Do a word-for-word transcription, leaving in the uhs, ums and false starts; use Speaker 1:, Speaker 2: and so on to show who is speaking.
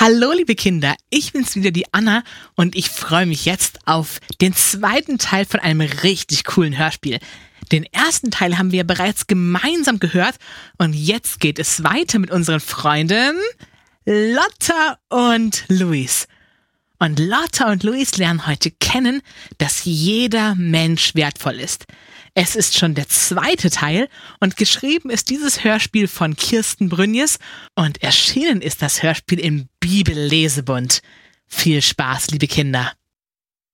Speaker 1: Hallo liebe Kinder, ich bin's wieder, die Anna, und ich freue mich jetzt auf den zweiten Teil von einem richtig coolen Hörspiel. Den ersten Teil haben wir bereits gemeinsam gehört und jetzt geht es weiter mit unseren Freunden Lotta und Luis. Und Lotta und Luis lernen heute kennen, dass jeder Mensch wertvoll ist. Es ist schon der zweite Teil und geschrieben ist dieses Hörspiel von Kirsten Brünjes und erschienen ist das Hörspiel im Bibellesebund. Viel Spaß, liebe Kinder!